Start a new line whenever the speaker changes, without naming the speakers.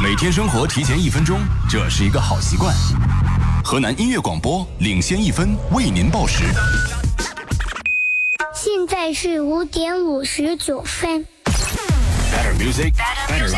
每天生活提前1分钟，这是一个好习惯。河南音乐广播领先1分，为您报时。
现在是5点59分。
Better music, better